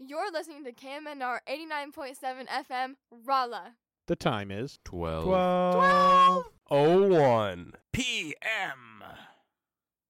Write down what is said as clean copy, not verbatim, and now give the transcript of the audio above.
You're listening to KMNR 89.7 FM, Rolla. The time is 12:01 p.m.